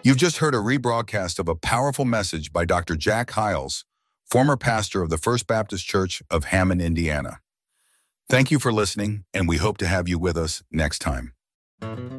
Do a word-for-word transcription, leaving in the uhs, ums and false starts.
You've just heard a rebroadcast of a powerful message by Doctor Jack Hiles, former pastor of the First Baptist Church of Hammond, Indiana. Thank you for listening, and we hope to have you with us next time.